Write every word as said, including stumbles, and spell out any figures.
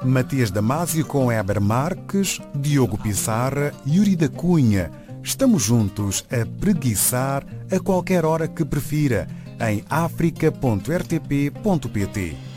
Matias Damasio com Heber Marques, Diogo Pissarra, Yuri da Cunha. Estamos juntos a preguiçar a qualquer hora que prefira em africa ponto r t p ponto p t.